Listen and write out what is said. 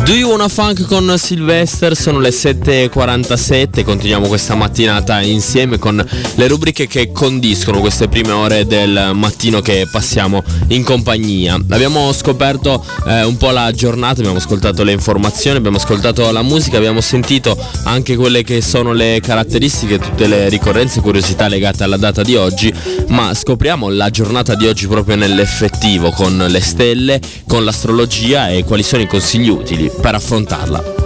Do You Wanna Funk con Sylvester, sono le 7:47, continuiamo questa mattinata insieme con le rubriche che condiscono queste prime ore del mattino che passiamo in compagnia. Abbiamo scoperto un po' la giornata, abbiamo ascoltato le informazioni, abbiamo ascoltato la musica, abbiamo sentito anche quelle che sono le caratteristiche, tutte le ricorrenze e curiosità legate alla data di oggi, ma scopriamo la giornata di oggi proprio nell'effettivo, con le stelle, con l'astrologia e quali sono i consigli utili per affrontarla.